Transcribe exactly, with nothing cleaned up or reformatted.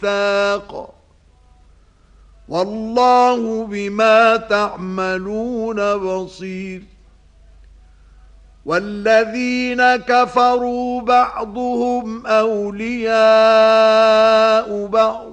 وَاتَّاقٍ وَاللَّهُ بِمَا تَعْمَلُونَ بَصِيرٌ وَالَّذِينَ كَفَرُوا بَعْضُهُمْ أَوْلِيَاءُ بَعْضٍ